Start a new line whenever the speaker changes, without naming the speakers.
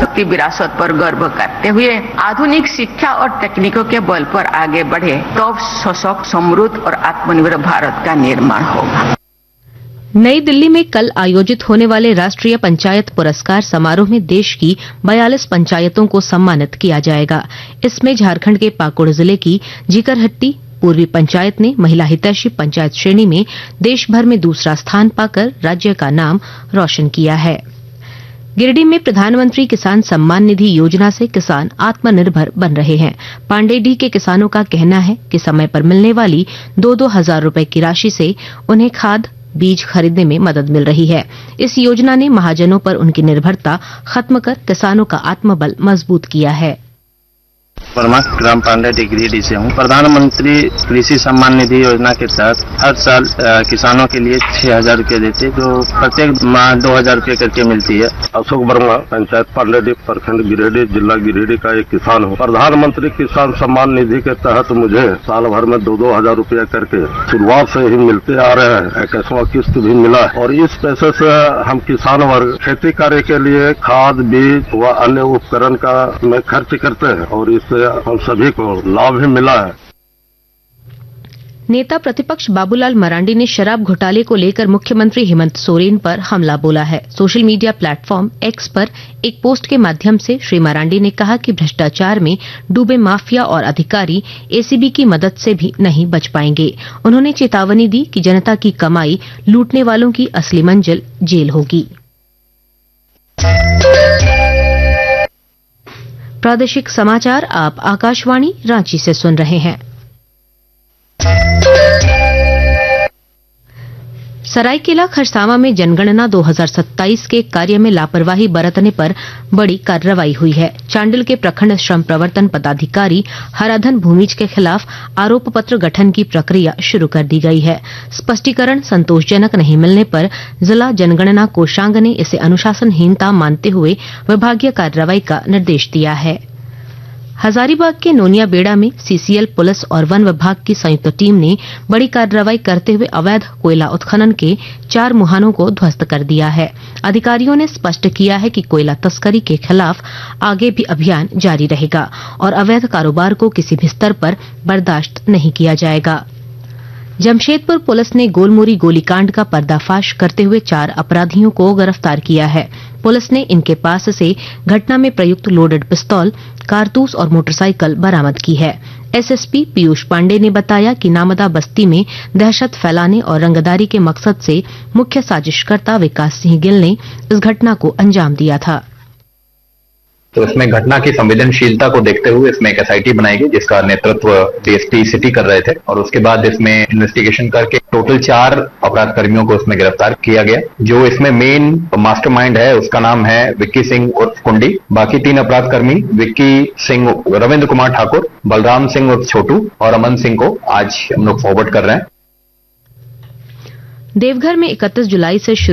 सांस्कृतिक विरासत पर गर्व करते हुए आधुनिक शिक्षा और तकनीकों के बल पर आगे बढ़े तो सशक्त, समृद्ध और आत्मनिर्भर भारत का निर्माण होगा।
नई दिल्ली में कल आयोजित होने वाले राष्ट्रीय पंचायत पुरस्कार समारोह में देश की 42 पंचायतों को सम्मानित किया जाएगा। इसमें झारखंड के पाकुड़ जिले की जीकरहट्टी पूर्वी पंचायत ने महिला हितैषी पंचायत श्रेणी में देश भर में दूसरा स्थान पाकर राज्य का नाम रोशन किया है। गिरिडीह में प्रधानमंत्री किसान सम्मान निधि योजना से किसान आत्मनिर्भर बन रहे हैं। पांडेडीह के किसानों का कहना है कि समय पर मिलने वाली 2-2 हजार रुपए की राशि से उन्हें खाद बीज खरीदने में मदद मिल रही है। इस योजना ने महाजनों पर उनकी निर्भरता खत्म कर किसानों का आत्मबल मजबूत किया है।
वर्मा ग्राम पांडेडीह गिरिडीह से हूँ। प्रधानमंत्री कृषि सम्मान निधि योजना के तहत हर साल किसानों के लिए 6,000 रुपये देते हैं, जो प्रत्येक माह 2,000 रुपये करके मिलती है।
अशोक वर्मा, पंचायत पांडेडीह, प्रखंड गिरिडीह, जिला गिरिडीह का एक किसान हूँ। प्रधानमंत्री किसान सम्मान निधि के तहत मुझे साल भर में 2-2 हजार रुपया करके शुरुआत से ही मिलते आ रहे हैं। 21वां किस्त भी मिला है और इस पैसे से हम किसान वर्ग खेती कार्य के लिए खाद, बीज व अन्य उपकरण का में खर्च करते हैं और इससे हम सभी को लाभ भी मिला है।
नेता प्रतिपक्ष बाबूलाल मरांडी ने शराब घोटाले को लेकर मुख्यमंत्री हेमंत सोरेन पर हमला बोला है। सोशल मीडिया प्लेटफॉर्म एक्स पर एक पोस्ट के माध्यम से श्री मरांडी ने कहा कि भ्रष्टाचार में डूबे माफिया और अधिकारी एसीबी की मदद से भी नहीं बच पाएंगे। उन्होंने चेतावनी दी कि जनता की कमाई लूटने वालों की असली मंजिल जेल होगी। प्रादेशिक समाचार आप आकाशवाणी रांची से सुन रहे हैं। सरायकेला खरसावां में जनगणना 2027 के कार्य में लापरवाही बरतने पर बड़ी कार्रवाई हुई है। चांडिल के प्रखंड श्रम प्रवर्तन पदाधिकारी हराधन भूमिज के खिलाफ आरोप पत्र गठन की प्रक्रिया शुरू कर दी गई है। स्पष्टीकरण संतोषजनक नहीं मिलने पर जिला जनगणना कोषांग ने इसे अनुशासनहीनता मानते हुए विभागीय कार्रवाई का निर्देश दिया है। हजारीबाग के नोनिया बेड़ा में सीसीएल पुलिस और वन विभाग की संयुक्त टीम ने बड़ी कार्रवाई करते हुए अवैध कोयला उत्खनन के 4 मुहानों को ध्वस्त कर दिया है। अधिकारियों ने स्पष्ट किया है कि कोयला तस्करी के खिलाफ आगे भी अभियान जारी रहेगा और अवैध कारोबार को किसी भी स्तर पर बर्दाश्त नहीं किया जाएगा। जमशेदपुर पुलिस ने गोलमुरी गोलीकांड का पर्दाफाश करते हुए 4 अपराधियों को गिरफ्तार किया है। पुलिस ने इनके पास से घटना में प्रयुक्त लोडेड पिस्तौल, कारतूस और मोटरसाइकिल बरामद की है। एसएसपी पीयूष पांडे ने बताया कि नामदा बस्ती में दहशत फैलाने और रंगदारी के मकसद से मुख्य साजिशकर्ता विकास सिंह गिल ने इस घटना को अंजाम दिया था।
तो इसमें घटना की संवेदनशीलता को देखते हुए इसमें एक एसआईटी बनाई गई जिसका नेतृत्व डीएसपी सिटी कर रहे थे और उसके बाद इसमें इन्वेस्टिगेशन करके टोटल 4 अपराध कर्मियों को इसमें गिरफ्तार किया गया। जो इसमें मेन मास्टरमाइंड है उसका नाम है विक्की सिंह उर्फ कुंडी। बाकी 3 अपराध कर्मी विक्की सिंह, रविंद्र कुमार ठाकुर, बलराम सिंह उर्फ छोटू और अमन सिंह को आज हम लोग फॉरवर्ड कर रहे हैं।
देवघर में 31 जुलाई से